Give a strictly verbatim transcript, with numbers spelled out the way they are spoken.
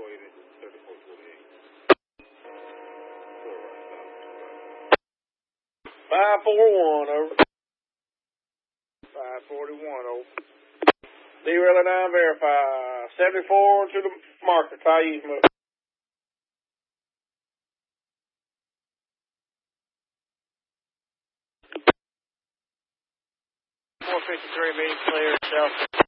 five forty-one, over. five forty-one, over. Derail nine, verify. seventy-four to the marker. Try use move. four fifty-three, meeting clear, south.